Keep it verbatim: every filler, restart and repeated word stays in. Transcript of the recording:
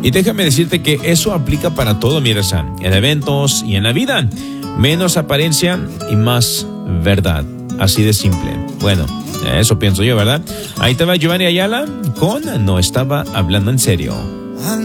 Y déjame decirte que eso aplica para todo, mi raza, en eventos y en la vida. Menos apariencia y más verdad. Así de simple. Bueno, eso pienso yo, ¿verdad? Ahí te va Giovanni Ayala con No estaba hablando en serio.